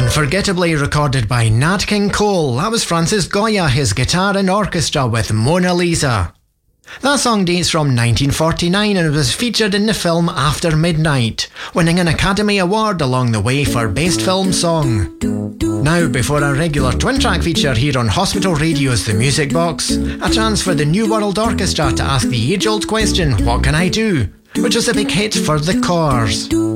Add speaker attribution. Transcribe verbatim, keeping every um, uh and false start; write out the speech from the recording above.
Speaker 1: Unforgettably recorded by Nat King Cole, that was Francis Goya, his guitar and orchestra with Mona Lisa. That song dates from nineteen forty-nine and was featured in the film After Midnight, winning an Academy Award along the way for Best Film Song. Now, before our regular twin-track feature here on Hospital Radio's The Music Box, a chance for the New World Orchestra to ask the age-old question, what can I do? Which was a big hit for The Corrs.